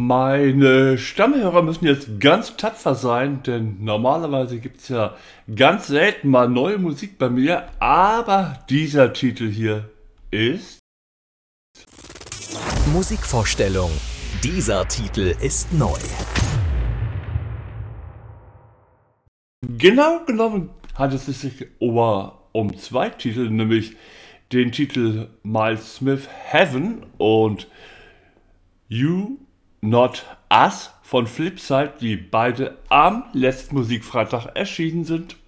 Meine Stammhörer müssen jetzt ganz tapfer sein, denn normalerweise gibt es ja ganz selten mal neue Musik bei mir, aber dieser Titel hier ist... Musikvorstellung. Dieser Titel ist neu. Genau genommen handelt es sich um zwei Titel, nämlich den Titel Miles Smith Heaven und You Not Us von Flipside, die beide am letzten Musikfreitag erschienen sind.